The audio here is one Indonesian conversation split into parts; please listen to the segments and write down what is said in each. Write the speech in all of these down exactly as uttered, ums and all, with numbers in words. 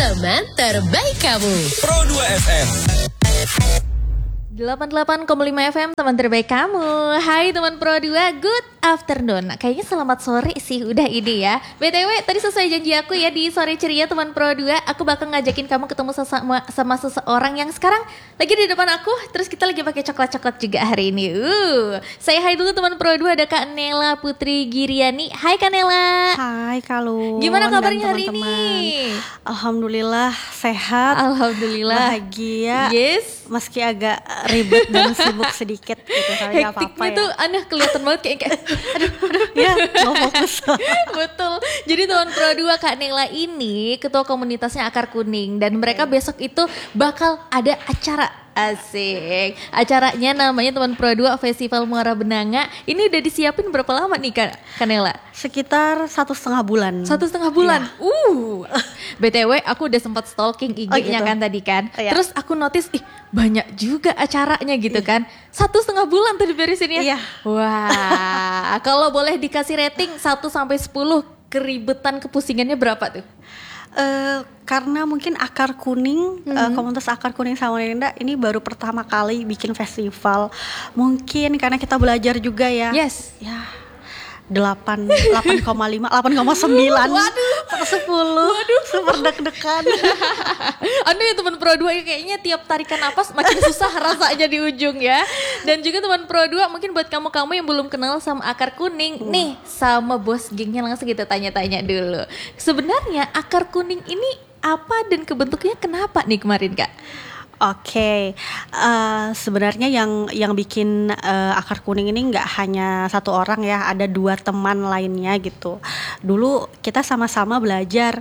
teman terbaik kamu. Pro dua F M delapan puluh delapan koma lima F M, teman terbaik kamu. Hai teman Pro dua, good afternoon. Kayaknya selamat sore sih udah ini ya. B T W tadi sesuai janji aku ya, di sore ceria teman Pro dua, aku bakal ngajakin kamu ketemu sesama, sama seseorang yang sekarang lagi di depan aku. Terus kita lagi pakai coklat-coklat juga hari ini. Uh, Saya hai dulu teman Pro dua, ada Kak Nela Putri Giriani. Hai Kak Nela. Hai Kalun. Gimana kabarnya hari teman-teman ini? Alhamdulillah sehat. Alhamdulillah. Bahagia. Yes. Meski agak ribet dan sibuk sedikit gitu, tapi nggak apa-apa Hektiknya ya. tuh aneh, kelihatan banget kayak, kayak aduh, aduh, ya nggak fokus. Betul. Jadi teman Pro dua, Kak Nela ini ketua komunitasnya Akar Kuning, dan mereka besok itu bakal ada acara. Asik. Acaranya namanya teman Pro dua Festival Muara Benanga. Ini udah disiapin berapa lama nih Kak, Kak Nela? Sekitar satu setengah bulan. Satu setengah bulan. Ya. Uh. B T W aku udah sempat stalking I G-nya oh, gitu. kan tadi kan. Oh, ya. Terus aku notice, ih banyak juga acaranya gitu kan. Satu setengah bulan tuh diberesin ya. Iya. Wah. Kalau boleh dikasih rating satu sampai sepuluh, keribetan kepusingannya berapa tuh? Uh, karena mungkin Akar Kuning, mm-hmm. uh, komunitas Akar Kuning Samarinda ini baru pertama kali bikin festival. Mungkin karena kita belajar juga ya. Yes. Ya. delapan koma lima, delapan koma sembilan, Waduh, sepuluh, waduh, super deg-degan. Anu ya teman Pro dua, kayaknya tiap tarikan napas makin susah rasanya di ujung ya. Dan juga teman Pro dua, mungkin buat kamu-kamu yang belum kenal sama Akar Kuning, hmm. nih sama bos gengnya langsung kita tanya-tanya dulu. Sebenarnya Akar Kuning ini apa dan kebentuknya kenapa nih kemarin Kak? Oke, okay. uh, sebenarnya yang yang bikin uh, Akar Kuning ini nggak hanya satu orang ya, ada dua teman lainnya gitu. Dulu kita sama-sama belajar,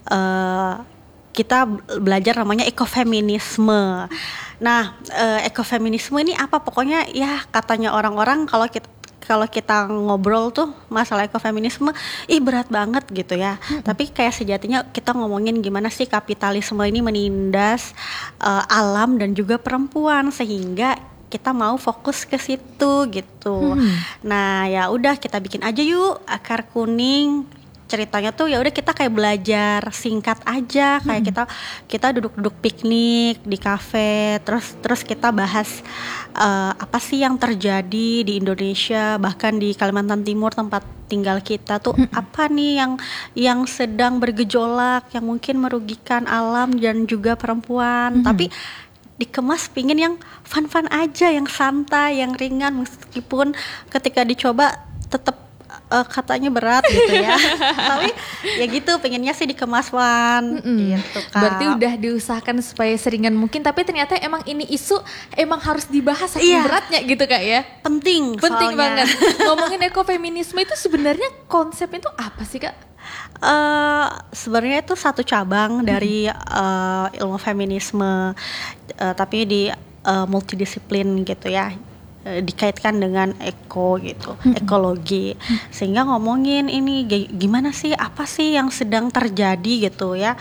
uh, kita belajar namanya ekofeminisme. Nah, uh, ekofeminisme ini apa? Pokoknya ya katanya orang-orang kalau kita kalau kita ngobrol tuh masalah ekofeminisme, ih berat banget gitu ya. Hmm. Tapi kayak sejatinya kita ngomongin gimana sih kapitalisme ini menindas uh, alam dan juga perempuan, sehingga kita mau fokus ke situ gitu. Hmm. Nah ya udah, kita bikin aja yuk Akar Kuning. Ceritanya tuh ya udah kita kayak belajar singkat aja, kayak hmm. kita kita duduk-duduk piknik di kafe, terus terus kita bahas uh, apa sih yang terjadi di Indonesia, bahkan di Kalimantan Timur tempat tinggal kita tuh hmm. apa nih yang yang sedang bergejolak, yang mungkin merugikan alam dan juga perempuan, hmm. tapi dikemas pingin yang fun-fun aja, yang santai, yang ringan, meskipun ketika dicoba tetap Uh, katanya berat gitu ya. Tapi ya gitu, pengennya sih dikemas fun gitu Kak. Berarti udah diusahakan supaya seringan mungkin, tapi ternyata emang ini isu emang harus dibahas saking iya. beratnya gitu Kak ya. Penting Penting soalnya. banget. Ngomongin ekofeminisme itu sebenarnya konsepnya itu apa sih Kak? Uh, sebenarnya itu satu cabang dari uh, ilmu feminisme, uh, tapi di uh, multidisiplin gitu ya, dikaitkan dengan eko gitu, ekologi, sehingga ngomongin ini gimana sih, apa sih yang sedang terjadi gitu ya,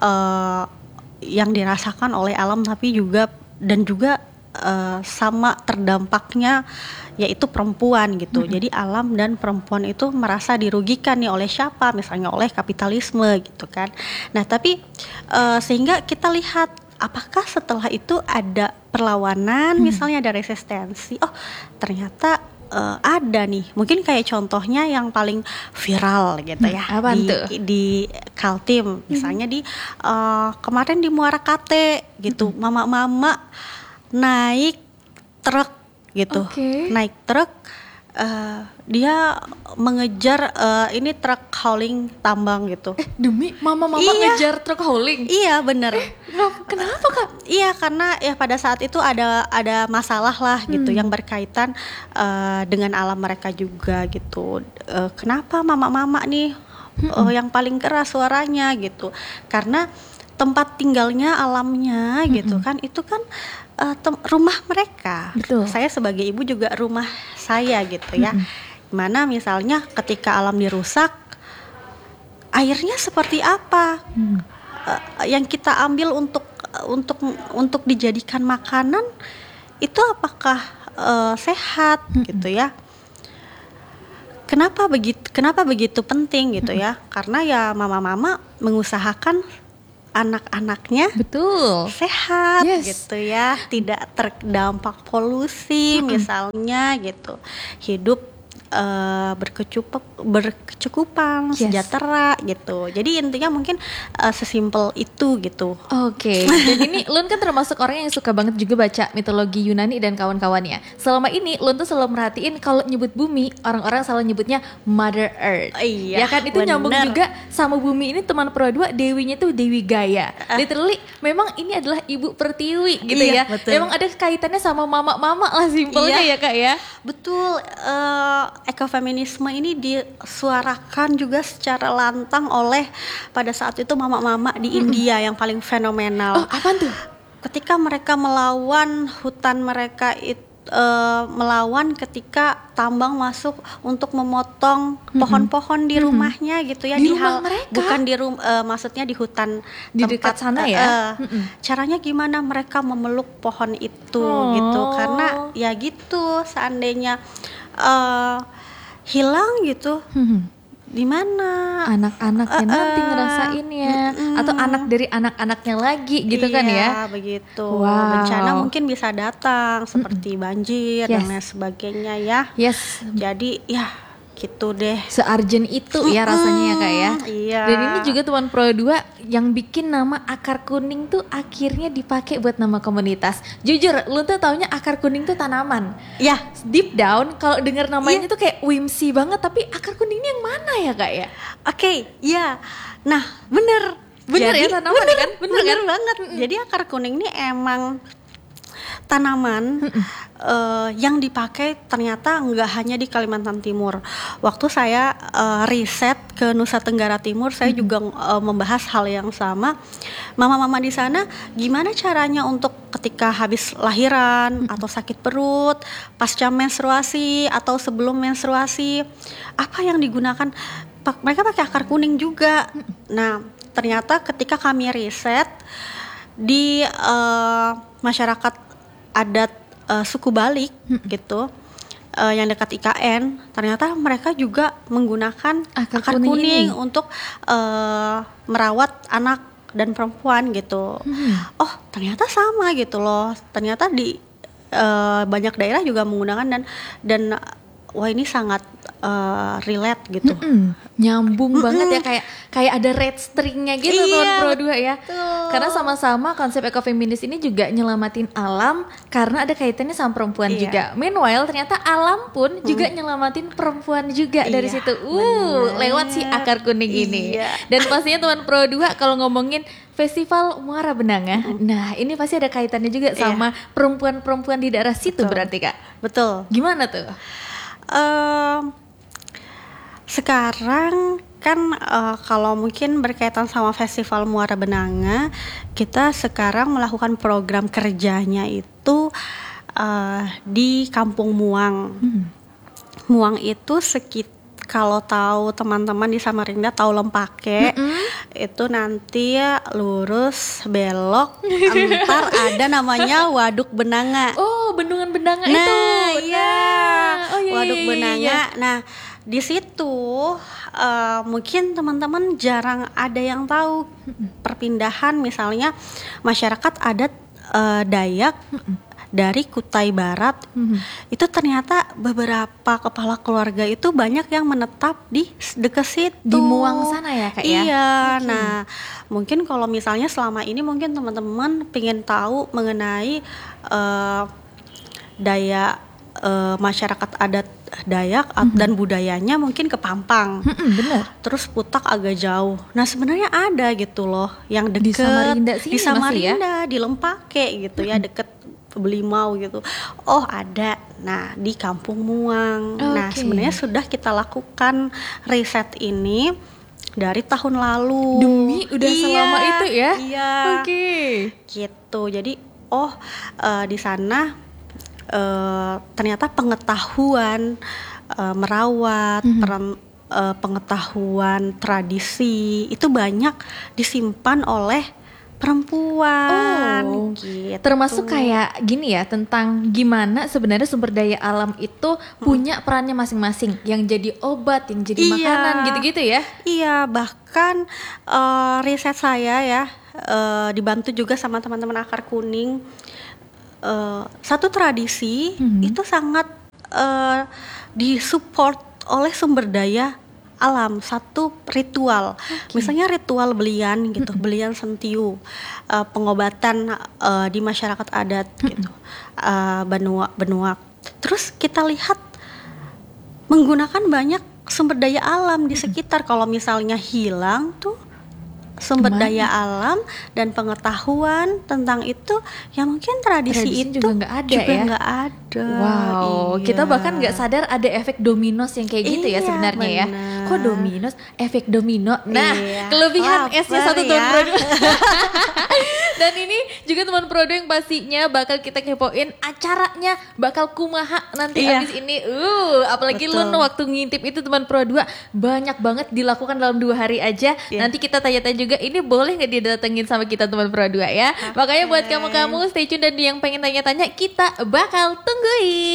uh, yang dirasakan oleh alam, tapi juga dan juga uh, sama terdampaknya yaitu perempuan gitu. Mm-hmm. Jadi alam dan perempuan itu merasa dirugikan nih oleh siapa, misalnya oleh kapitalisme gitu kan. Nah tapi uh, sehingga kita lihat apakah setelah itu ada perlawanan, hmm. misalnya ada resistensi. Oh, ternyata uh, ada nih. Mungkin kayak contohnya yang paling viral gitu ya, hmm, apaan di tuh? di Kaltim, misalnya hmm. di uh, kemarin di Muara Kate gitu, hmm. mama-mama naik truk gitu, okay. naik truk. Uh, dia mengejar uh, ini truk hauling tambang gitu. Eh demi mama-mama iya. ngejar truk hauling? Iya bener. Eh, kenapa Kak? Iya karena ya pada saat itu ada ada masalah lah gitu, hmm. yang berkaitan uh, dengan alam mereka juga gitu. Uh, kenapa mama-mama nih hmm. uh, yang paling keras suaranya gitu? Karena tempat tinggalnya, alamnya hmm. gitu kan, itu kan uh, tem- rumah mereka. Betul. Saya sebagai ibu juga rumah saya gitu ya. Hmm. Mana misalnya ketika alam dirusak, airnya seperti apa? Hmm. Uh, yang kita ambil untuk untuk untuk dijadikan makanan itu apakah uh, sehat hmm. gitu ya? Kenapa begitu? Kenapa begitu penting gitu ya? Karena ya mama-mama mengusahakan anak-anaknya Betul. sehat Yes. gitu ya, tidak terdampak polusi misalnya gitu, hidup eh, berkecukup berkecukupan, Yes. sejahtera gitu. Jadi intinya mungkin eh, sesimpel itu gitu. Oke, dan ini Lun kan termasuk orang yang suka banget juga baca mitologi Yunani dan kawan-kawannya. Selama ini Lun tuh selalu merhatiin kalau nyebut bumi, orang-orang selalu nyebutnya Mother Earth. Iya, Ya kan, itu nyambung bener. juga sama bumi ini teman Pro dua, dewinya tuh Dewi Gaia. Literally memang ini adalah ibu pertiwi gitu Iya, ya. betul. Memang ada kaitannya sama mama-mama lah simpelnya Iya. ya Kak ya. Betul, eh, ekofeminisme ini disuarakan juga secara lantang oleh pada saat itu mama-mama di India yang paling Oh, fenomenal. apaan tuh? Ketika mereka melawan hutan mereka itu melawan ketika tambang masuk untuk memotong pohon-pohon di rumahnya gitu ya, Di di rumah hal mereka? bukan di rum eh, maksudnya di hutan Di dekat sana ya? eh, eh. Mm-mm. Caranya gimana mereka memeluk pohon itu Oh. gitu, karena ya gitu seandainya eh, hilang gitu, Hmm. di mana Anak-anaknya Eh, nanti eh, ngerasainnya, atau anak dari anak-anaknya lagi gitu kan ya. Iya, begitu. Wow. Bencana mungkin bisa datang seperti banjir Yes. dan lain sebagainya ya. Yes, Jadi ya gitu deh. se-urgent itu ya rasanya ya Kak ya. Iya. Dan ini juga teman Pro dua yang bikin nama Akar Kuning tuh akhirnya dipakai buat nama komunitas. Jujur, lu tuh taunya Akar Kuning tuh tanaman. Ya, Deep down kalau denger namanya Iya. tuh kayak whimsy banget, tapi akar kuningnya yang mana ya Kak ya? oke, ya. Nah, bener. Bener Jadi, ya tanaman bener, kan? Bener bener kan? banget. Jadi akar kuning ini emang tanaman eh, yang dipakai ternyata nggak hanya di Kalimantan Timur. Waktu saya eh, riset ke Nusa Tenggara Timur, saya juga eh, membahas hal yang sama. Mama-mama di sana gimana caranya untuk ketika habis lahiran atau sakit perut, pasca menstruasi atau sebelum menstruasi, apa yang digunakan? Pak- mereka pakai akar kuning juga. Nah, ternyata ketika kami riset di eh, masyarakat adat eh, suku Balik gitu, eh, yang dekat I K N, ternyata mereka juga menggunakan Akar akar, kuning kuning, ini. untuk eh, merawat anak dan perempuan gitu. Oh, ternyata sama gitu loh. Ternyata di eh, banyak daerah juga menggunakan, dan dan wah ini sangat eh, relate gitu. Mm, nyambung banget ya, kayak kayak ada red stringnya gitu Iya, teman Pro dua ya. betul. Karena sama-sama konsep ekofeminis ini juga nyelamatin alam karena ada kaitannya sama perempuan Iya. juga. Meanwhile ternyata alam pun juga nyelamatin perempuan juga dari Iya, situ. Uh, bener. lewat si akar kuning ini. Iya. Dan pastinya teman Pro dua kalau ngomongin Festival Muara Benanga, nah ini pasti ada kaitannya juga Iya. sama perempuan-perempuan di daerah situ. Betul. Berarti Kak. Betul. Gimana tuh? Em, sekarang kan eh, kalau mungkin berkaitan sama Festival Muara Benanga, kita sekarang melakukan program kerjanya itu eh, di Kampung Muang. Muang itu sekit kalau tahu teman-teman di Samarinda tahu Lempake, itu nanti ya lurus belok, antar ada namanya Waduk Benanga. Oh, bendungan Benanga itu. Nah, iya. Nah, oh, iya, Waduk iya, iya, Benanga. iya. Nah, di situ eh, mungkin teman-teman jarang ada yang tahu perpindahan misalnya masyarakat adat eh, Dayak dari Kutai Barat. Itu ternyata beberapa kepala keluarga itu banyak yang menetap di dekat situ. Di Muang sana ya, Kak, ya? Iya. Nah, mungkin kalau misalnya selama ini mungkin teman-teman pengen tahu mengenai eh, daya eh, masyarakat adat Dayak at- dan budayanya mungkin ke Pampang. Mm-mm, bener. Terus Putak agak jauh. Nah, sebenarnya ada gitu loh yang Di deket Samarinda sini di masih ya? Samarinda, di Lempake gitu ya, deket Belimau gitu. Oh, ada. Nah, di Kampung Muang. Nah, Oke. sebenarnya sudah kita lakukan riset ini dari tahun lalu. Demi udah Iya, selama itu ya? Iya. Oke. Gitu. Jadi, oh eh, di sana eh, ternyata pengetahuan eh, merawat, peran- eh, pengetahuan tradisi itu banyak disimpan oleh perempuan. Oh, gitu. Termasuk kayak gini ya, tentang gimana sebenarnya sumber daya alam itu punya perannya masing-masing, yang jadi obat, yang jadi Iya. makanan gitu-gitu ya. Iya, bahkan eh, riset saya ya uh, dibantu juga sama teman-teman Akar Kuning. Uh, satu tradisi mm-hmm. itu sangat uh, disupport oleh sumber daya alam, satu ritual, okay. misalnya ritual belian gitu, mm-hmm. belian sentiu, uh, pengobatan uh, di masyarakat adat mm-hmm. gitu, uh, benua benua. Terus kita lihat menggunakan banyak sumber daya alam di sekitar. Mm-hmm. Kalau misalnya hilang tuh sumber Kemana? daya alam dan pengetahuan tentang itu, ya mungkin tradisi, tradisi itu juga nggak ada juga ya. Nggak ada. Wow, iya. Kita bahkan nggak sadar ada efek dominos yang kayak gitu iya, ya sebenarnya bener. ya. Kok dominos? Efek domino. Nah, iya. kelebihan S-nya satu tahun ya. Dan ini juga teman Prodo yang pastinya bakal kita kepoin acaranya bakal kumaha nanti iya. abis ini. Uh, apalagi Betul. lu waktu ngintip itu teman Pro dua banyak banget dilakukan dalam dua hari aja. Iya. Nanti kita tanya-tanya juga ini boleh nggak didatengin sama kita teman Pro dua ya. Okay. Makanya buat kamu-kamu stay tune dan yang pengen tanya-tanya kita bakal tungguin.